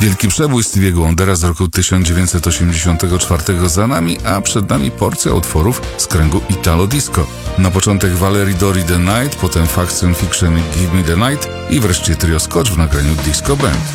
Wielki przebój Stevie'ego Wondera z roku 1984 za nami, a przed nami porcja utworów z kręgu Italo Disco. Na początek Valerie Dori The Night, potem Facts and Fiction i Give Me The Night i wreszcie trio Scotch w nagraniu Disco Band.